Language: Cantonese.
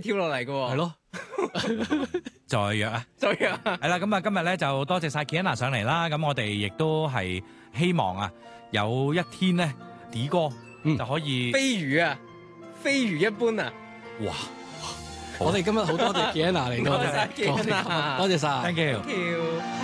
跳落嚟嘅喎。 係咯， 再約啊！ 再約啊！ 係啦，咁啊，今日咧就多謝晒 Kiana 上嚟啦。咁我哋亦都係希望啊，有一天咧，D 哥就可以飛魚啊，飛魚一般啊！ 哇！ 我哋今日好多謝 Kiana 嚟到， 多謝 Kiana 多謝晒。 Thank you。 Thank you。